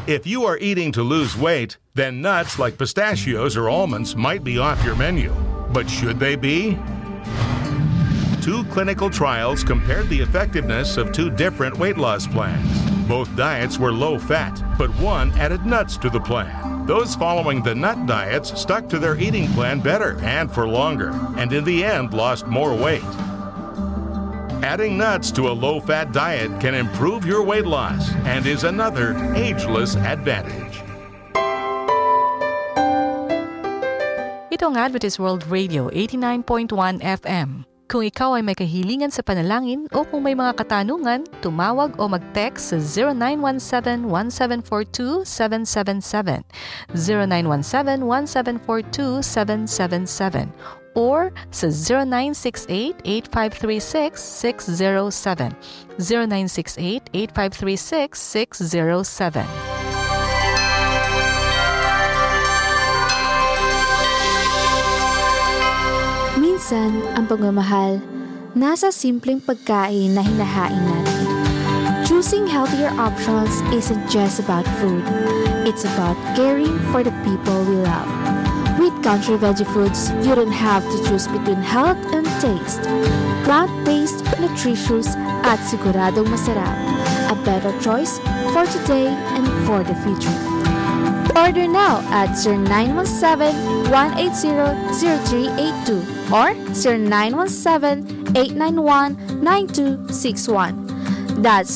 If you are eating to lose weight, then nuts like pistachios or almonds might be off your menu. But should they be? 2 clinical trials compared the effectiveness of 2 different weight loss plans. Both diets were low-fat, but one added nuts to the plan. Those following the nut diets stuck to their eating plan better and for longer, and in the end lost more weight. Adding nuts to a low-fat diet can improve your weight loss and is another ageless advantage. Ito ang Adventist World Radio 89.1 FM. Kung ikaw ay may kahilingan sa panalangin o kung may mga katanungan, tumawag o mag-text sa 0917-1742-777, 0917-1742-777, or sa 0968-8536-607, 0968-8536-607. Minsan, ang pagmamahal, nasa simpleng pagkain na hinahain natin. Choosing healthier options isn't just about food. It's about caring for the people we love. With Country Veggie Foods, you don't have to choose between health and taste. Plant-based, nutritious, at siguradong masarap. A better choice for today and for the future. Order now at 0917-180-0382 or 0917-891-9261. That's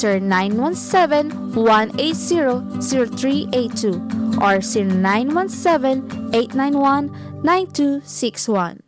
0917-180-0382 or 0917-891-9261.